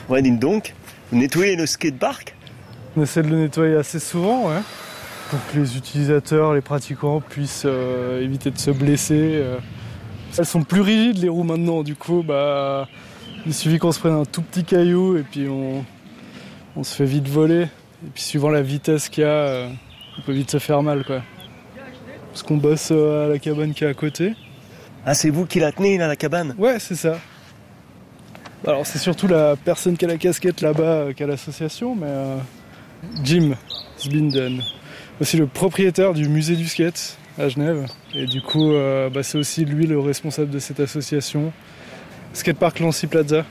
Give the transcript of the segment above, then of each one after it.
Ouais, dites donc, vous nettoyez le skatepark ? On essaie de le nettoyer assez souvent, ouais, pour que les utilisateurs, les pratiquants puissent éviter de se blesser. Elles sont plus rigides les roues maintenant, du coup, il suffit qu'on se prenne un tout petit caillou et puis on se fait vite voler. Et puis suivant la vitesse qu'il y a, on peut vite se faire mal, quoi. Parce qu'on bosse à la cabane qui est à côté. Ah, c'est vous qui la tenez, là, la cabane ? Ouais, c'est ça. Alors c'est surtout la personne qui a la casquette là-bas qui a l'association, mais Jim Sbinden, aussi le propriétaire du musée du skate à Genève. Et du coup, c'est aussi lui le responsable de cette association, Skatepark Lancy Plaza.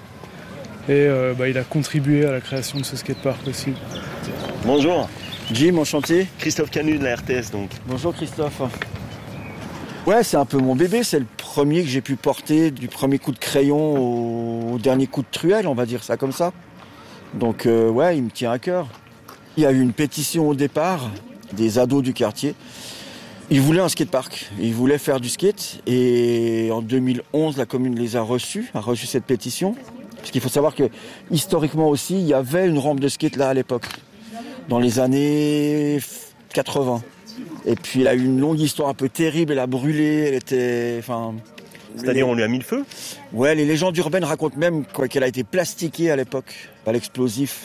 Et il a contribué à la création de ce skatepark aussi. Bonjour. Jim, enchanté. Christophe Canu de la RTS, donc. Bonjour Christophe. Ouais, c'est un peu mon bébé, c'est le premier que j'ai pu porter du premier coup de crayon au dernier coup de truelle, on va dire ça comme ça. Donc il me tient à cœur. Il y a eu une pétition au départ des ados du quartier. Ils voulaient un skatepark, ils voulaient faire du skate et en 2011 la commune a reçu cette pétition. Parce qu'il faut savoir que historiquement aussi, il y avait une rampe de skate là à l'époque, dans les années 80. Et puis elle a eu une longue histoire un peu terrible, elle a brûlé, elle était... C'est-à-dire on lui a mis le feu ? Ouais, les légendes urbaines racontent même qu'elle a été plastiquée à l'époque, par l'explosif.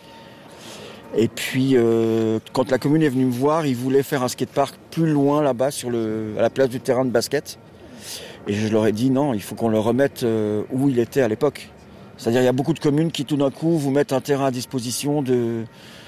Et puis quand la commune est venue me voir, ils voulaient faire un skatepark plus loin là-bas, à la place du terrain de basket. Et je leur ai dit non, il faut qu'on le remette où il était à l'époque. C'est-à-dire il y a beaucoup de communes qui tout d'un coup vous mettent un terrain à disposition de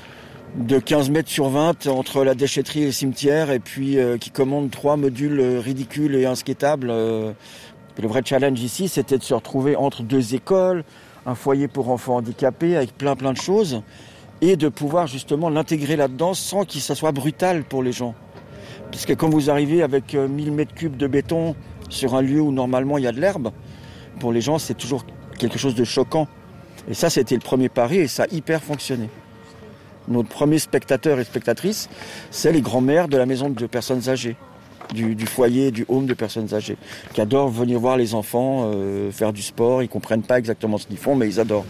15 mètres sur 20 entre la déchetterie et le cimetière et puis qui commandent 3 modules ridicules et inskatables. Le vrai challenge ici, c'était de se retrouver entre 2 écoles, un foyer pour enfants handicapés avec plein de choses et de pouvoir justement l'intégrer là-dedans sans que ça soit brutal pour les gens. Parce que quand vous arrivez avec 1000 mètres cubes de béton sur un lieu où normalement il y a de l'herbe, pour les gens c'est toujours quelque chose de choquant. Et ça, c'était le premier pari et ça a hyper fonctionné. Notre premier spectateur et spectatrice, c'est les grands-mères de la maison de personnes âgées, du foyer, du home de personnes âgées, qui adorent venir voir les enfants faire du sport. Ils ne comprennent pas exactement ce qu'ils font, mais ils adorent.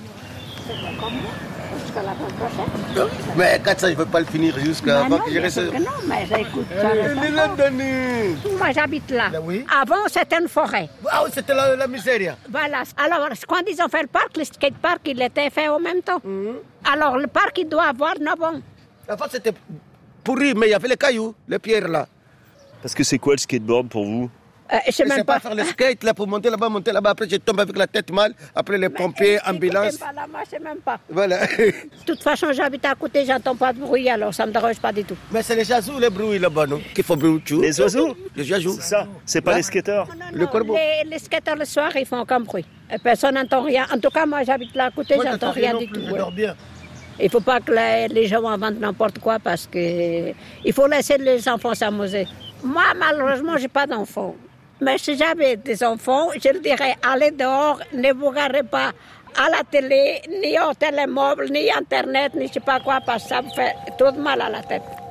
Mais quand ça, je ne veux pas le finir jusqu'à avant que je reste... Non, mais j'écoute ça. Moi, j'habite là. Oui. Avant, c'était une forêt. Ah oui, c'était la misère. Voilà. Alors, quand ils ont fait le parc, le skatepark, il était fait en même temps. Alors, le parc, il doit avoir 9 ans. Avant, c'était pourri, mais il y avait les cailloux, les pierres là. Parce que c'est quoi le skateboard pour vous ? Je sais même pas faire le skate là pour monter là-bas. Après, je tombe avec la tête mal. Après, les pompiers, ambulance. Je sais même pas. Voilà. De toute façon, j'habite à côté, j'entends pas de bruit, alors ça me dérange pas du tout. Mais c'est les oiseaux, les bruits là-bas, non? Qui font bruit. Les oiseaux ? Les oiseaux. C'est ça, c'est pas les skateurs. Non, Le corbeau. Les skateurs le soir, ils font aucun bruit. Personne n'entend rien. En tout cas, moi, j'habite là à côté, Moi, j'entends rien du tout. Je dors bien. Il faut pas que les gens inventent n'importe quoi parce que il faut laisser les enfants s'amuser. Moi, malheureusement, j'ai pas d'enfants. Mais si j'avais des enfants, je leur dirais, allez dehors, ne vous regardez pas à la télé, ni au télémobile, ni Internet, ni je sais pas quoi, parce que ça vous fait tout de mal à la tête.